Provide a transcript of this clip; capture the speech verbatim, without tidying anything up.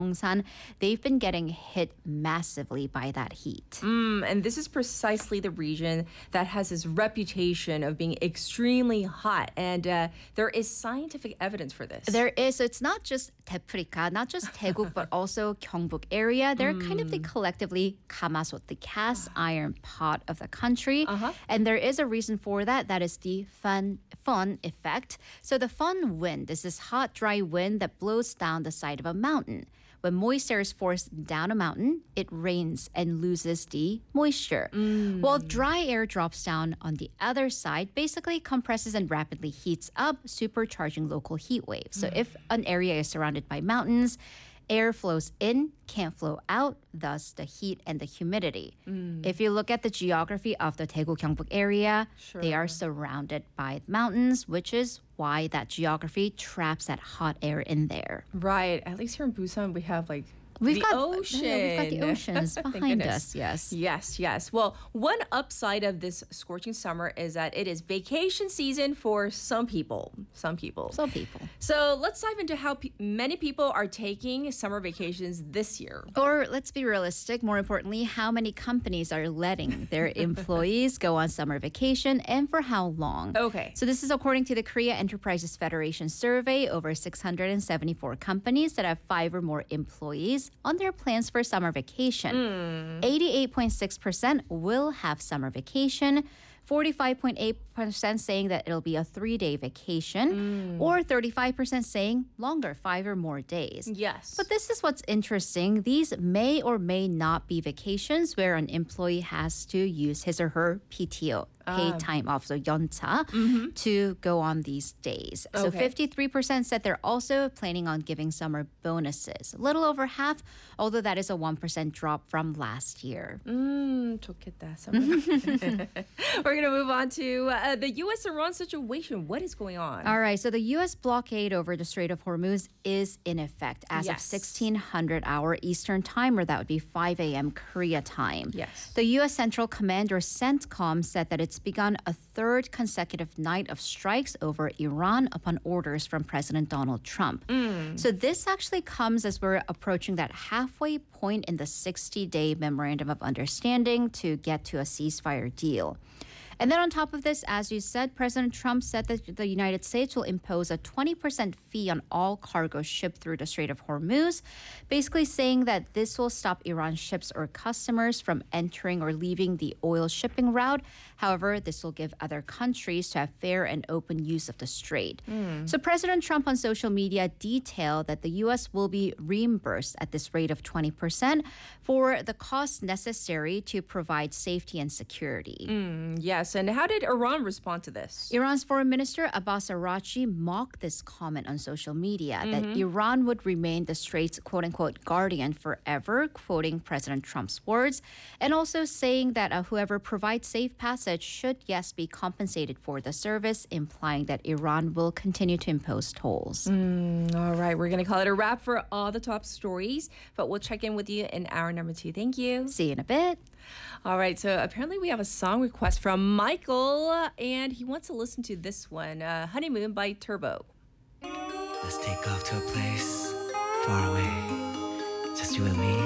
Dongsan, they've been getting hit massively by that heat. Mm, and this is precisely the region that has this reputation of being extremely hot. And uh, there is scientific evidence for this. There is, so it's not just Teprika, not just Daegu, but also Gyeongbuk area. They're kind of the collectively Gamasot, the cast iron pot of the country. Uh-huh. And there is a reason for that. That is the fan fun effect. So the fun wind is this hot, dry wind that blows down the side of a mountain. When moist air is forced down a mountain, it rains and loses the moisture. While dry air drops down on the other side, basically compresses and rapidly heats up, supercharging local heat waves. So if an area is surrounded by mountains, air flows in, can't flow out, thus the heat and the humidity. If you look at the geography of the Daegu Gyeongbuk area, they are surrounded by mountains, which is why that geography traps that hot air in there. Right. At least here in Busan, we have like We've the got ocean. yeah, we've got the oceans Thank behind goodness. us. Yes. Yes, yes. Well, one upside of this scorching summer is that it is vacation season for some people. Some people. Some people. So let's dive into how pe- many people are taking summer vacations this year. Or let's be realistic, more importantly, how many companies are letting their employees go on summer vacation and for how long? Okay. So this is according to the Korea Enterprises Federation survey, over six hundred seventy-four companies that have five or more employees on their plans for summer vacation. eighty-eight point six percent will have summer vacation. forty-five point eight percent saying that it'll be a three-day vacation, or thirty-five percent saying longer, five or more days. Yes. But this is what's interesting. These may or may not be vacations where an employee has to use his or her P T O, paid time off, so 연차, to go on these days. So Okay. fifty-three percent said they're also planning on giving summer bonuses. A little over half, although that is a one percent drop from last year. Mm, 좋겠다. Summer. We're going to move on to uh, the U S Iran situation. What is going on? All right, so the U S blockade over the Strait of Hormuz is in effect as of Yes. sixteen hundred hour Eastern time, or that would be five a.m. Korea time. Yes. The U S Central Command, or CENTCOM, said that it's begun a third consecutive night of strikes over Iran upon orders from President Donald Trump. So this actually comes as we're approaching that halfway point in the sixty-day memorandum of understanding to get to a ceasefire deal. And then on top of this, as you said, President Trump said that the United States will impose a twenty percent fee on all cargo shipped through the Strait of Hormuz, basically saying that this will stop Iran ships or customers from entering or leaving the oil shipping route. However, this will give other countries to have fair and open use of the strait. So President Trump on social media detailed that the U S will be reimbursed at this rate of twenty percent for the costs necessary to provide safety and security. Yes. And how did Iran respond to this? Iran's Foreign Minister Abbas Araghchi mocked this comment on social media that Iran would remain the strait's quote-unquote guardian forever, quoting President Trump's words, and also saying that uh, whoever provides safe passage should, yes, be compensated for the service, implying that Iran will continue to impose tolls. All right. We're going to call it a wrap for all the top stories, but we'll check in with you in hour number two. Thank you. See you in a bit. All right, so apparently we have a song request from Michael, and he wants to listen to this one, uh, Honeymoon by Turbo. Let's take off to a place far away, just you and me.